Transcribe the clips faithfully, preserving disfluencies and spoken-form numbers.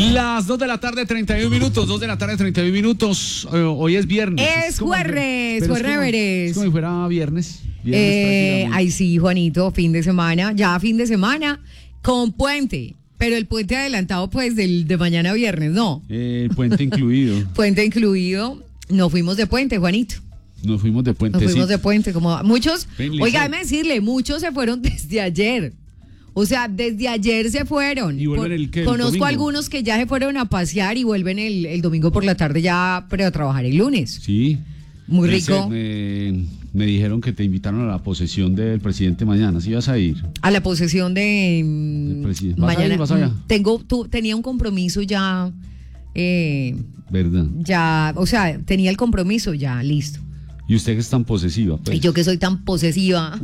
Las dos de la tarde, treinta y un minutos. dos de la tarde, treinta y un minutos. Eh, hoy es viernes. Es jueves, como, jueves. Es como si fuera viernes. viernes eh, ay, sí, Juanito, fin de semana. Ya fin de semana con puente. Pero el puente adelantado, pues, del de mañana viernes, ¿no? Eh, el puente incluido. Puente incluido. Nos fuimos de puente, Juanito. Nos fuimos de puente. Nos fuimos de puente, como muchos. Oiga, déjame decirle, muchos se fueron desde ayer. O sea, desde ayer se fueron. ¿Y vuelven el qué? ¿El Conozco domingo? algunos que ya se fueron a pasear y vuelven el, el domingo por la tarde ya, pero a trabajar el lunes. Sí. Muy Dice, rico. Me, me dijeron que te invitaron a la posesión del presidente mañana. ¿Sí vas a ir? A la posesión de Del presidente. ¿Vas mañana. a ir? ¿Vas allá? Tengo, tu, tenía un compromiso ya. Eh, ¿Verdad? ya, o sea, tenía el compromiso ya, listo. Y usted que es tan posesiva, pues. Y yo que soy tan posesiva.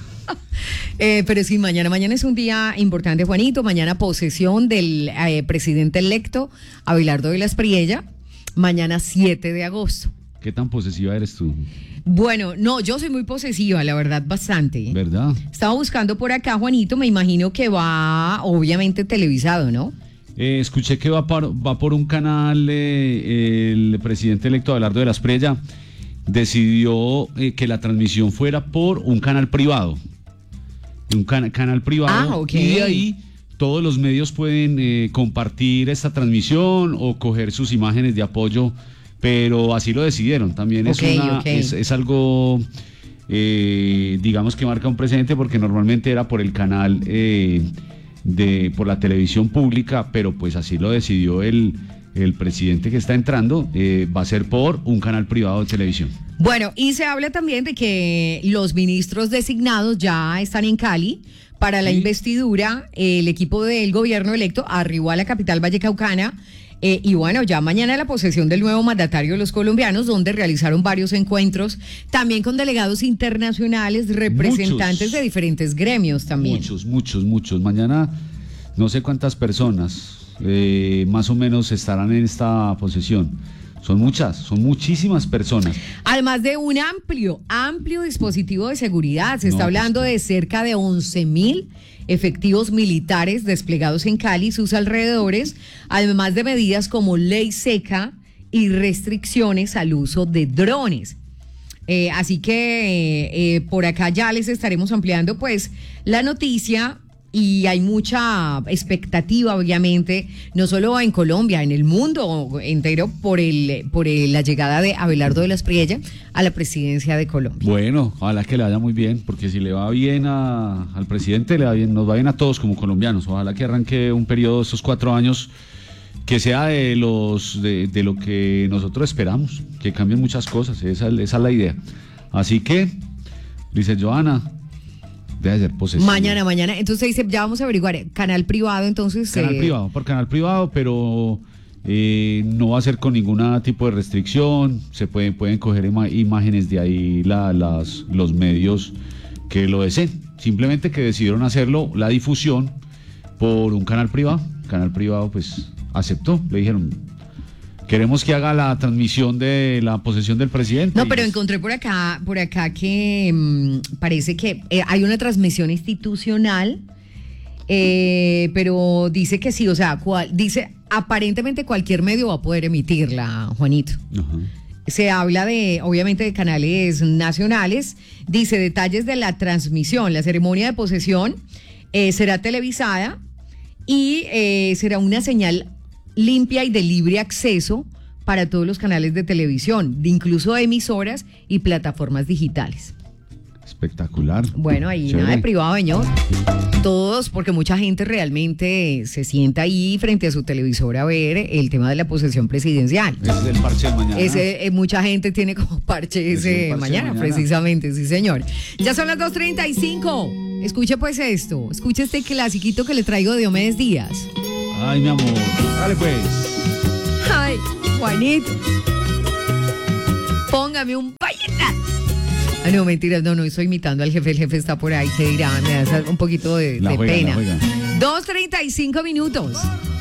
eh, pero sí, mañana, mañana es un día importante, Juanito. Mañana posesión del eh, presidente electo, Abelardo de la Espriella. Mañana siete de agosto. ¿Qué tan posesiva eres tú? Bueno, no, yo soy muy posesiva, la verdad, bastante. ¿Verdad? Estaba buscando por acá, Juanito, me imagino que va, obviamente, televisado, ¿no? Eh, escuché que va por, va por un canal, eh, el presidente electo Abelardo de la Espriella decidió eh, que la transmisión fuera por un canal privado. Un can- canal privado. Ah, ok. Y de ahí todos los medios pueden eh, compartir esta transmisión o coger sus imágenes de apoyo, pero así lo decidieron. También es, Ok, una, ok. es, es algo, eh, digamos que marca un precedente, porque normalmente era por el canal, eh, de por la televisión pública, pero pues así lo decidió el, el presidente que está entrando, eh, va a ser por un canal privado de televisión. Bueno, y se habla también de que los ministros designados ya están en Cali para la Sí. investidura. El equipo del gobierno electo arribó a la capital vallecaucana. Eh, y bueno, ya mañana la posesión del nuevo mandatario de los colombianos, donde realizaron varios encuentros, también con delegados internacionales, representantes Muchos. de diferentes gremios también. Muchos, muchos, muchos. Mañana no sé cuántas personas eh, más o menos estarán en esta posesión. Son muchas, son muchísimas personas. Además de un amplio, amplio dispositivo de seguridad. Se está No, hablando pues, de cerca de once mil efectivos militares desplegados en Cali y sus alrededores, además de medidas como ley seca y restricciones al uso de drones. Eh, así que eh, por acá ya les estaremos ampliando pues la noticia. Y hay mucha expectativa, obviamente, no solo en Colombia, en el mundo entero, por el por el, la llegada de Abelardo de la Espriella a la presidencia de Colombia. Bueno, ojalá que le vaya muy bien, porque si le va bien a, al presidente, le va bien, nos va bien a todos como colombianos. Ojalá que arranque un periodo de estos cuatro años que sea de los de, de lo que nosotros esperamos, que cambien muchas cosas. Esa, esa es la idea. Así que, dice Joana, debe ser posesivo. Mañana, mañana. Entonces dice, ya vamos a averiguar, canal privado, entonces... Canal eh, privado, por canal privado, pero eh, no va a ser con ningún tipo de restricción. Se pueden, pueden coger ima- imágenes de ahí la, las, los medios que lo deseen. Simplemente que decidieron hacerlo, la difusión, por un canal privado. Canal privado, pues, aceptó. Le dijeron, queremos que haga la transmisión de la posesión del presidente. No, Y pero pues, encontré por acá, por acá que mm, parece que eh, hay una transmisión institucional, eh, pero dice que sí, o sea, cual, dice aparentemente cualquier medio va a poder emitirla, Juanito. Ajá. Se habla de, obviamente, de canales nacionales. Dice detalles de la transmisión. La ceremonia de posesión eh, será televisada y eh, será una señal limpia y de libre acceso para todos los canales de televisión, de incluso emisoras y plataformas digitales. Espectacular. Bueno, ahí Chévere. nada de privado, señor. Todos, porque mucha gente realmente se sienta ahí frente a su televisor a ver el tema de la posesión presidencial. Ese es el parche del mañana. Ese, eh, mucha gente tiene como parche Ese ese es el parche mañana, de mañana. precisamente, sí señor. Ya son las dos treinta y cinco. Escuche pues esto, escuche este clasiquito que le traigo de Diomedes Díaz. Ay, mi amor. Dale pues. Ay, Juanito. Póngame un vallenato. Ah, no, mentiras, no, no, estoy imitando al jefe, el jefe está por ahí, ¿qué dirá? Me da un poquito de, La de juega, la pena. juega. dos treinta y cinco minutos.